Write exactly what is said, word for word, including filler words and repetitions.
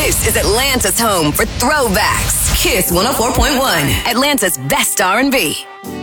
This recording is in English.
This is Atlanta's home for throwbacks. Kiss one oh four point one, Atlanta's best R and B.